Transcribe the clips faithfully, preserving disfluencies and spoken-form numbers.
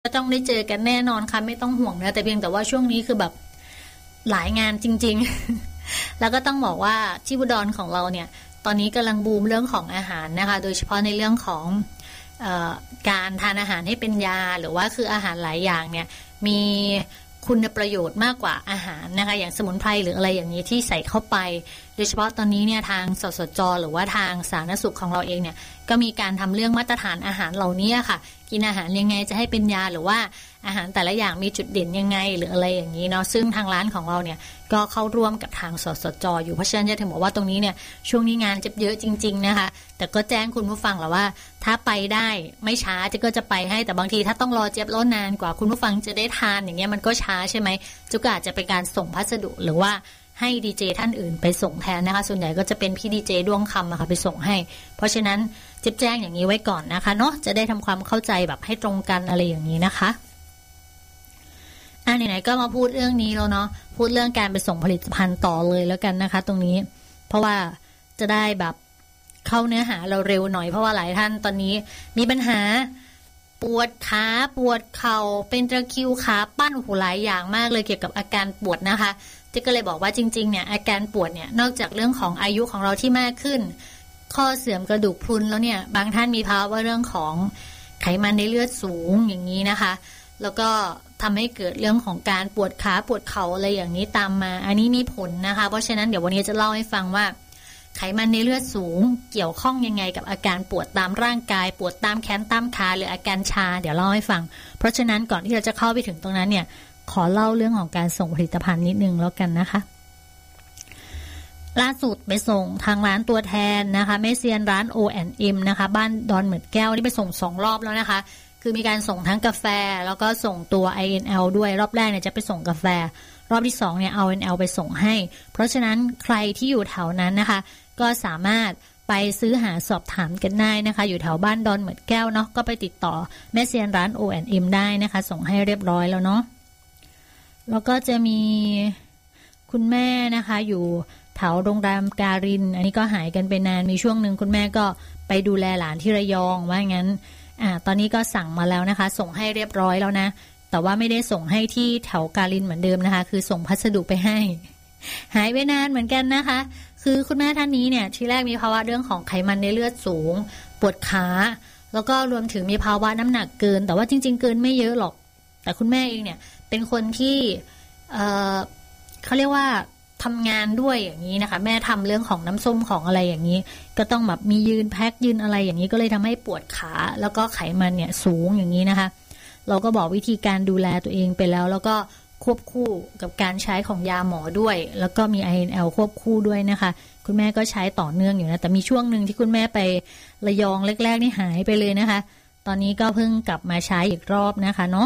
ต้องได้เจอกันแน่นอนค่ะไม่ต้องห่วงนะแต่เพียงแต่ว่าช่วงนี้คือแบบหลายงานจริงๆ แล้วก็ต้องบอกว่าที่อุดรของเราเนี่ยตอนนี้กำลังบูมเรื่องของอาหารนะคะโดยเฉพาะในเรื่องของเอ่อการทานอาหารให้เป็นยาหรือว่าคืออาหารหลายอย่างเนี่ยมีคุณประโยชน์มากกว่าอาหารนะคะอย่างสมุนไพรหรืออะไรอย่างนี้ที่ใส่เข้าไปโดยเฉพาะตอนนี้เนี่ยทางสสจ.หรือว่าทางสาธารณสุขของเราเองเนี่ยก็มีการทำเรื่องมาตรฐานอาหารเหล่านี้ค่ะกินอาหารยังไงจะให้เป็นยาหรือว่าอาหารแต่ละอย่างมีจุดเด่นยังไงหรืออะไรอย่างนี้เนาะซึ่งทางร้านของเราเนี่ยก็เข้าร่วมกับทางสสจ.อยู่เพราะฉะนั้นจะถึงบอกว่าตรงนี้เนี่ยช่วงนี้งานจะเยอะจริงๆนะคะแต่ก็แจ้งคุณผู้ฟังแล้วว่าถ้าไปได้ไม่ช้าจะก็จะไปให้แต่บางทีถ้าต้องรอเจี๊ยบรอนานกว่าคุณผู้ฟังจะได้ทานอย่างเงี้ยมันก็ช้าใช่ไหมจุกอาจจะเป็นการส่งพัสดุหรือว่าให้ดีเจท่านอื่นไปส่งแทนนะคะส่วนใหญ่ก็จะเป็นพี่ดีเจดวงคำอะค่ะไปส่งให้เพราะฉะนั้นจิ๊บแจ้งอย่างนี้ไว้ก่อนนะคะเนาะจะได้ทำความเข้าใจแบบให้ตรงกันอะไรอย่างนี้นะคะอ่ะไหนๆก็มาพูดเรื่องนี้แล้วเนาะพูดเรื่องการไปส่งผลิตภัณฑ์ต่อเลยแล้วกันนะคะตรงนี้เพราะว่าจะได้แบบเข้าเนื้อหาเราเร็วหน่อยเพราะว่าหลายท่านตอนนี้มีปัญหาปวดขาปวดเข่าเป็นตะคริวขาปั้นหูหลายอย่างมากเลยเกี่ยวกับอาการปวดนะคะเจ๊ก็เลยบอกว่าจริงๆเนี่ยอาการปวดเนี่ยนอกจากเรื่องของอายุของเราที่มากขึ้นข้อเสื่อมกระดูกพรุนแล้วเนี่ยบางท่านมีภาวะเรื่องของไขมันในเลือดสูงอย่างนี้นะคะแล้วก็ทำให้เกิดเรื่องของการปวดขาปวดเข่าอะไรอย่างนี้ตามมาอันนี้มีผลนะคะเพราะฉะนั้นเดี๋ยววันนี้จะเล่าให้ฟังว่าไขมันในเลือดสูงเกี่ยวข้องยังไงกับอาการปวดตามร่างกายปวดตามแขนตามขาหรืออาการชาเดี๋ยวเล่าให้ฟังเพราะฉะนั้นก่อนที่เราจะเข้าไปถึงตรงนั้นเนี่ยขอเล่าเรื่องของการส่งผลิตภัณฑ์นิดนึงแล้วกันนะคะล่าสุดไปส่งทางร้านตัวแทนนะคะแม่เซียนร้าน โอ แอนด์ เอ็ม นะคะบ้านดอนเหมือดแก้วนี่ไปส่งสองรอบแล้วนะคะคือมีการส่งทั้งกาแฟแล้วก็ส่งตัว ไอ เอ็น แอล ด้วยรอบแรกเนี่ยจะไปส่งกาแฟรอบที่สองเนี่ยเอา ไอ เอ็น แอล ไปส่งให้เพราะฉะนั้นใครที่อยู่แถวนั้นนะคะก็สามารถไปซื้อหาสอบถามกันได้นะคะอยู่แถวบ้านดอนเหมือดแก้วเนาะก็ไปติดต่อแม่เซียนร้าน โอ แอนด์ เอ็ม ได้นะคะส่งให้เรียบร้อยแล้วเนาะแล้วก็จะมีคุณแม่นะคะอยู่แถวโรงแรมการินอันนี้ก็หายกันไปนานมีช่วงหนึ่งคุณแม่ก็ไปดูแลหลานที่ระยองว่างั้นอ่าตอนนี้ก็สั่งมาแล้วนะคะส่งให้เรียบร้อยแล้วนะแต่ว่าไม่ได้ส่งให้ที่แถวการินเหมือนเดิมนะคะคือส่งพัสดุไปให้หายไปนานเหมือนกันนะคะคือคุณแม่ท่านนี้เนี่ยที่แรกมีภาวะเรื่องของไขมันในเลือดสูงปวดขาแล้วก็รวมถึงมีภาวะน้ำหนักเกินแต่ว่าจริงๆเกินไม่เยอะหรอกแต่คุณแม่เองเนี่ยเป็นคนที่เอ่อเขาเรียกว่าทำงานด้วยอย่างนี้นะคะแม่ทำเรื่องของน้ำส้มของอะไรอย่างนี้ก็ต้องแบบมียืนแพ็คยืนอะไรอย่างนี้ก็เลยทำให้ปวดขาแล้วก็ไขมันเนี่ยสูงอย่างนี้นะคะเราก็บอกวิธีการดูแลตัวเองไปแล้วแล้วก็ควบคู่กับการใช้ของยาหมอด้วยแล้วก็มี ไอ เอ็น แอล ควบคู่ด้วยนะคะคุณแม่ก็ใช้ต่อเนื่องอยู่นะแต่มีช่วงหนึ่งที่คุณแม่ไประยองแรกๆนี่หายไปเลยนะคะตอนนี้ก็เพิ่งกลับมาใช้อีกรอบนะคะเนาะ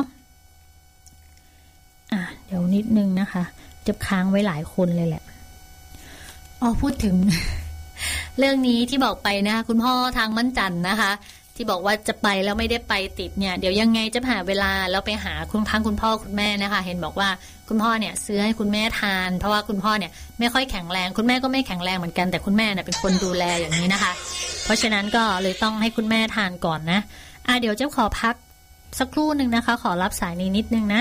อ่ะเดี๋ยวนิดนึงนะคะจะค้างไว้หลายคนเลยแหละอ๋อพูดถึง เรื่องนี้ที่บอกไปนะคะคุณพ่อทางมั่นจันนะคะที่บอกว่าจะไปแล้วไม่ได้ไปติดเนี่ยเดี๋ยวยังไงจะหาเวลาแล้วไปหาคุณทั้งคุณพ่อคุณแม่นะคะเห็นบอกว่าคุณพ่อเนี่ยซื้อให้คุณแม่ทานเพราะว่าคุณพ่อเนี่ยไม่ค่อยแข็งแรงคุณแม่ก็ไม่แข็งแรงเหมือนกันแต่คุณแม่เนี่ยเป็นคนดูแลอย่างนี้นะคะเพราะฉะนั้นก็เลยต้องให้คุณแม่ทานก่อนนะอ่ะเดี๋ยวเจ้าขอพักสักครู่นึงนะคะขอรับสายนี้นิดนึงนะ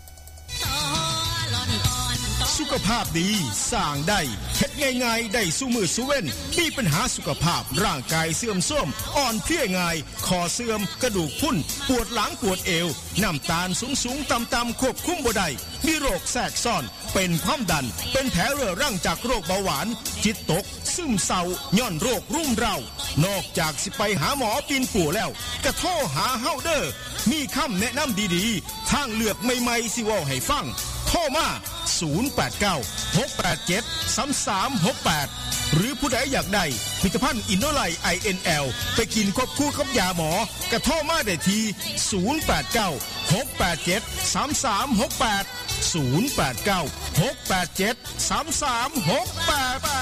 สุขภาพดีสร้างได้เฮ็ดง่ายๆได้สู้มือสู้เว้นมีปัญหาสุขภาพร่างกายเสื่อมโทรมอ่อนเพลียง่ายคอเสื่อมกระดูกพรุนปวดหลังปวดเอวน้ำตาลสูงๆต่ำๆควบคุมบ่ได้มีโรคแทรกซ้อนเป็นความดันเป็นแผลเรื้อรังจากโรคเบาหวานจิตตกซึมเศร้าย้อนโรครุ่มเร้านอกจากสิไปหาหมอปีนปู่แล้วก็โทรหาเฮาเด้อมีคำแนะนำดีๆทางเลือกใหม่ๆสิเว้าให้ฟังโทรมาศูนย์ แปด เก้า หก แปด เจ็ด สาม สาม หก แปดหรือผู้ใดอยากได้ผลิตภัณฑ์อินโนไลท์ ไอ เอ็น แอล ไปกินควบคู่กับยาหมอกระโทรมาได้ที่ศูนย์ แปด เก้า หก แปด เจ็ด สาม สาม หก แปดศูนย์ แปด เก้า หก แปด เจ็ด สาม สาม หก แปด